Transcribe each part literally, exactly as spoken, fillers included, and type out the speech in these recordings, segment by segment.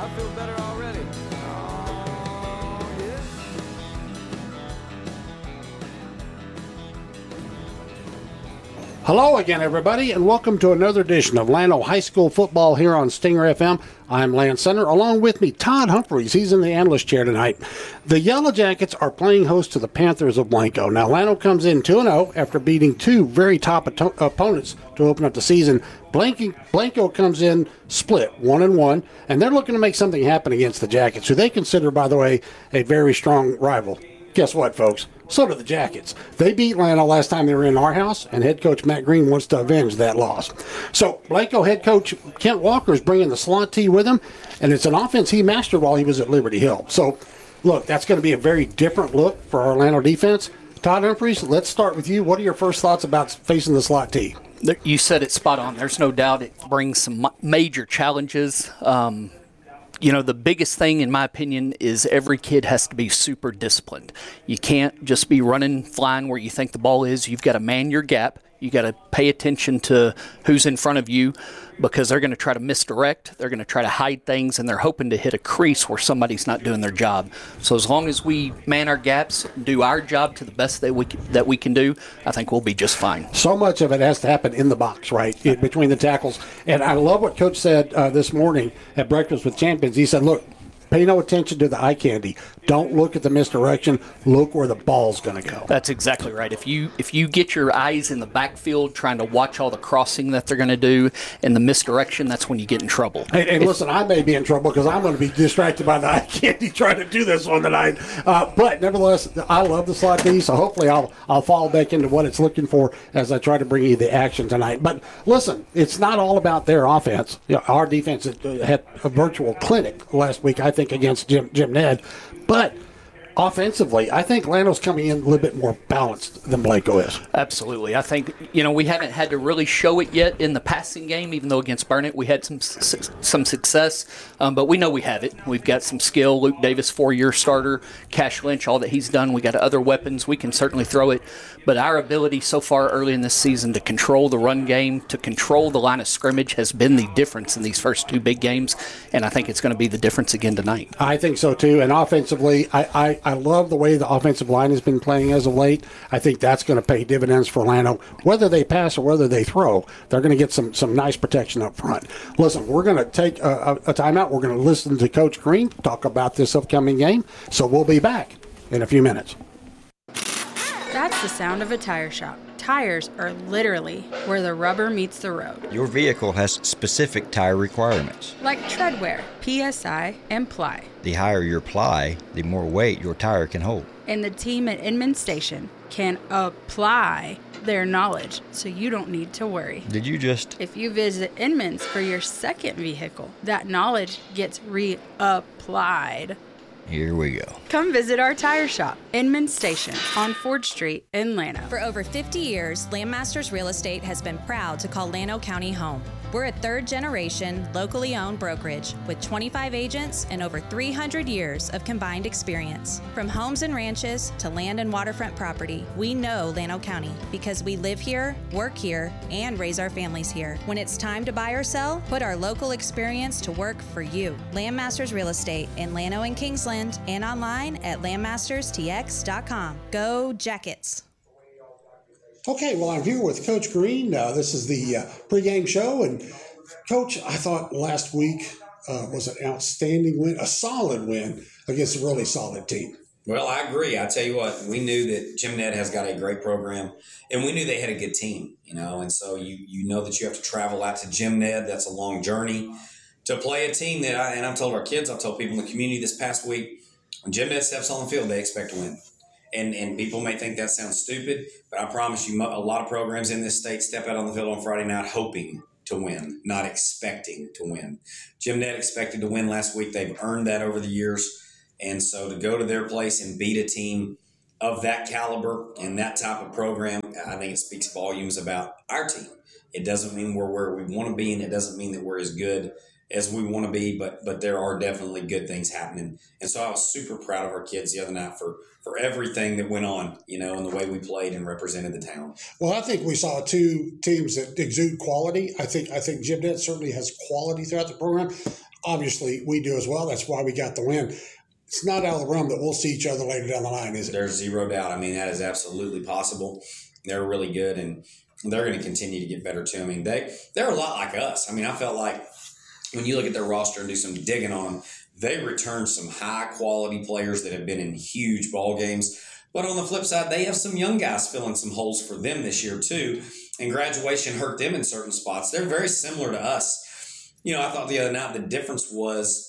I feel better already. Oh, yeah. Hello again, everybody, and welcome to another edition of Llano High School Football here on Stinger F M. I'm Lance Center. Along with me, Todd Humphreys. He's in the analyst chair tonight. The Yellow Jackets are playing host to the Panthers of Blanco. Now, Llano comes in two and oh after beating two very top ato- opponents to open up the season. Blanco, Blanco comes in split, one and one, and they're looking to make something happen against the Jackets, who they consider, by the way, a very strong rival. Guess what, folks? So do the Jackets. They beat Llano last time they were in our house, and head coach Matt Green wants to avenge that loss. So Blanco head coach Kent Walker is bringing the slot T with him, and it's an offense he mastered while he was at Liberty Hill. So, look, that's going to be a very different look for our Llano defense. Todd Humphreys, let's start with you. What are your first thoughts about facing the slot T? You said it spot on. There's no doubt it brings some major challenges. Um, You know, the biggest thing, in my opinion, is every kid has to be super disciplined. You can't just be running, flying where you think the ball is. You've got to man your gap. You got to pay attention to who's in front of you because they're going to try to misdirect. They're going to try to hide things, and they're hoping to hit a crease where somebody's not doing their job. So as long as we man our gaps, do our job to the best that we can, that we can do, I think we'll be just fine. So much of it has to happen in the box, right, in between the tackles. And I love what Coach said uh, this morning at Breakfast with Champions. He said, look, pay no attention to the eye candy. Don't look at the misdirection. Look where the ball's going to go. That's exactly right. If you if you get your eyes in the backfield trying to watch all the crossing that they're going to do and the misdirection, that's when you get in trouble. And, and listen, I may be in trouble because I'm going to be distracted by the eye candy trying to do this one tonight. Uh, but nevertheless, I love the slot D, so hopefully I'll I'll fall back into what it's looking for as I try to bring you the action tonight. But listen, it's not all about their offense. You know, our defense had a virtual clinic last week, I think, against Jim, Jim Ned. But offensively, I think Llano's coming in a little bit more balanced than Blanco is. Absolutely. I think, you know, we haven't had to really show it yet in the passing game, even though against Burnett we had some some success. Um, but we know we have it. We've got some skill. Luke Davis, four-year starter. Cash Lynch, all that he's done. We got other weapons. We can certainly throw it. But our ability so far early in this season to control the run game, to control the line of scrimmage has been the difference in these first two big games. And I think it's going to be the difference again tonight. I think so, too. And offensively, I, I, I love the way the offensive line has been playing as of late. I think that's going to pay dividends for Llano. Whether they pass or whether they throw, they're going to get some, some nice protection up front. Listen, we're going to take a, a, a timeout. We're going to listen to Coach Green talk about this upcoming game. So we'll be back in a few minutes. That's the sound of a tire shop. Tires are literally where the rubber meets the road. Your vehicle has specific tire requirements, like treadwear, P S I, and ply. The higher your ply, the more weight your tire can hold. And the team at Inman Station can apply their knowledge so you don't need to worry. Did you just... If you visit Inman's for your second vehicle, that knowledge gets reapplied. Here we go. Come visit our tire shop, Inman Station, on Ford Street in Llano. For over fifty years, Landmasters Real Estate has been proud to call Llano County home. We're a third-generation, locally owned brokerage with twenty-five agents and over three hundred years of combined experience. From homes and ranches to land and waterfront property, we know Llano County because we live here, work here, and raise our families here. When it's time to buy or sell, put our local experience to work for you. Landmasters Real Estate in Llano and Kingsland and online at landmasters t x dot com. Go Jackets! Okay, well, I'm here with Coach Green. Uh, this is the uh, pregame show. And, Coach, I thought last week uh, was an outstanding win, a solid win against a really solid team. Well, I agree. I tell you what, we knew that Jim Ned has got a great program, and we knew they had a good team, you know, and so you you know that you have to travel out to Jim Ned. That's a long journey to play a team that, I, and I've told our kids, I've told people in the community this past week, when Jim Ned steps on the field, they expect to win. And and people may think that sounds stupid, but I promise you a lot of programs in this state step out on the field on Friday night hoping to win, not expecting to win. Jim Ned expected to win last week. They've earned that over the years. And so to go to their place and beat a team of that caliber and that type of program, I think it speaks volumes about our team. It doesn't mean we're where we want to be, and it doesn't mean that we're as good as we want to be, but but there are definitely good things happening. And so I was super proud of our kids the other night for, for everything that went on, you know, and the way we played and represented the town. Well, I think we saw two teams that exude quality. I think I think Jim Ned certainly has quality throughout the program. obviously we do as well. That's why we got the win. It's not out of the realm that we'll see each other later down the line, is it? There's zero doubt. I mean, that is absolutely possible. They're really good, and they're going to continue to get better too. I mean, they, they're a lot like us. I mean, I felt like when you look at their roster and do some digging on them, they returned some high-quality players that have been in huge ball games. But on the flip side, they have some young guys filling some holes for them this year too, and graduation hurt them in certain spots. They're very similar to us. You know, I thought the other night the difference was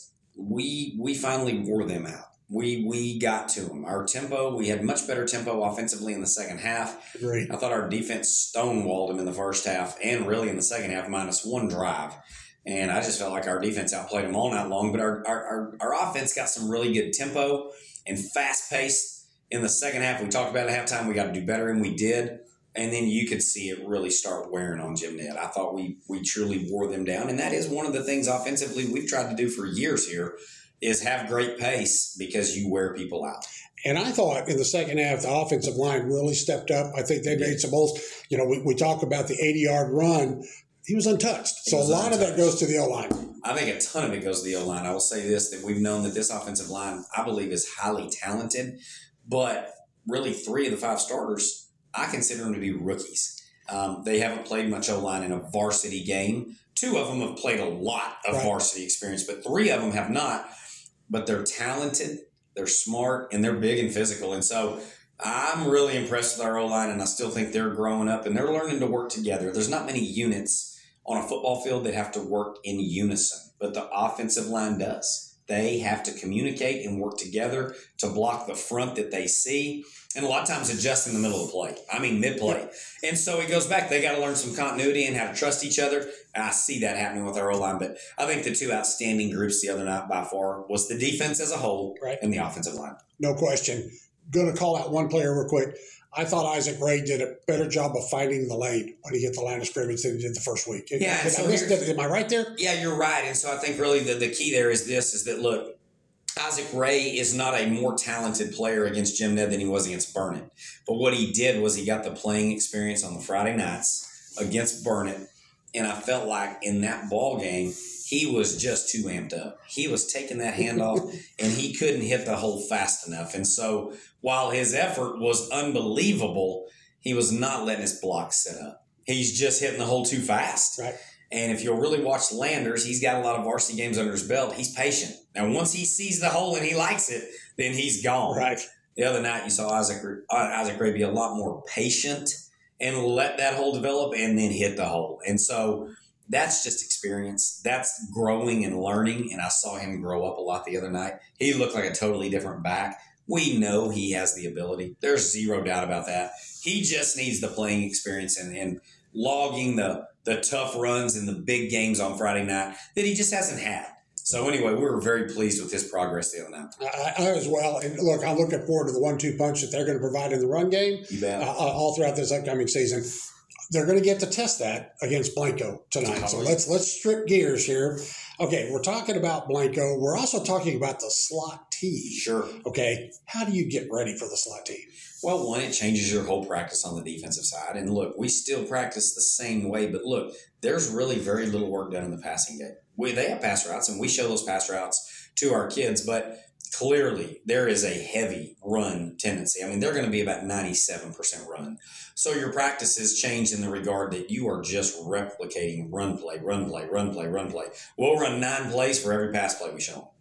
we we finally wore them out. We we got to them. Our tempo, we had much better tempo offensively in the second half. Agreed. I thought our defense stonewalled them in the first half and really in the second half, minus one drive. And I just felt like our defense outplayed them all night long. But our our, our, our offense got some really good tempo and fast pace in the second half. We talked about at halftime we got to do better, and we did. And then you could see it really start wearing on Jim Ned. I thought we we truly wore them down. And that is one of the things offensively we've tried to do for years here is have great pace because you wear people out. And I thought in the second half, the offensive line really stepped up. I think they made some holes. You know, we, we talk about the eighty-yard run. He was untouched. So was a lot untouched. of that goes to the O-line. I think a ton of it goes to the O-line. I will say this, that we've known that this offensive line, I believe, is highly talented. But really three of the five starters, I consider them to be rookies. Um, they haven't played much O-line in a varsity game. Two of them have played a lot of Right. varsity experience, but three of them have not. But they're talented, they're smart, and they're big and physical. And so I'm really impressed with our O-line, and I still think they're growing up, and they're learning to work together. There's not many units on a football field that have to work in unison, but the offensive line does. They have to communicate and work together to block the front that they see, and a lot of times adjust in the middle of the play. I mean, mid-play. And so it goes back. They got to learn some continuity and how to trust each other. And I see that happening with our O-line. But I think the two outstanding groups the other night by far was the defense as a whole Right. and the offensive line. No question. Going to call out one player real quick. I thought Isaac Ray did a better job of finding the lane when he hit the line of scrimmage than he did the first week. Yeah, Did so I miss here's- that? Am I right there? Yeah, you're right. And so I think really the, the key there is this, is that, look, Isaac Ray is not a more talented player against Jim Ned than he was against Burnett. But what he did was he got the playing experience on the Friday nights against Burnett. And I felt like in that ball game, he was just too amped up. He was taking that handoff and he couldn't hit the hole fast enough. And so while his effort was unbelievable, he was not letting his blocks set up. He's just hitting the hole too fast. Right. And if you'll really watch Landers, he's got a lot of varsity games under his belt. He's patient. Now, once he sees the hole and he likes it, then he's gone. Right. The other night, you saw Isaac uh, Isaac Ray be a lot more patient and let that hole develop and then hit the hole. And so that's just experience. That's growing and learning. And I saw him grow up a lot the other night. He looked like a totally different back. We know he has the ability. There's zero doubt about that. He just needs the playing experience and, and logging the the tough runs in the big games on Friday night that he just hasn't had. So anyway, we were very pleased with his progress the other night. I, I as well. And look, I'm looking forward to the one two punch that they're going to provide in the run game You bet. uh, all throughout this upcoming season. They're going to get to test that against Blanco tonight. So Totally. let's let's strip gears here. Okay, we're talking about Blanco. We're also talking about the slot T. Sure. Okay, how do you get ready for the slot T? Well, one, it changes your whole practice on the defensive side. And look, we still practice the same way, but look, there's really very little work done in the passing game. We, they have pass routes, and we show those pass routes to our kids, but clearly there is a heavy run tendency. I mean, they're going to be about ninety-seven percent run. So your practices change in the regard that you are just replicating run play, run play, run play, run play. We'll run nine plays for every pass play we show them.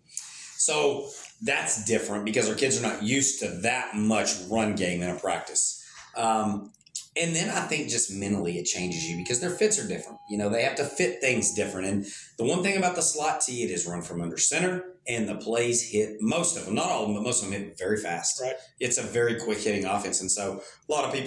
So that's different because our kids are not used to that much run game in a practice. Um, and then I think just mentally it changes you because their fits are different. You know, they have to fit things different. And the one thing about the slot T, it is run from under center, and the plays hit, most of them, not all of them, but most of them hit very fast. Right. It's a very quick hitting offense. And so a lot of people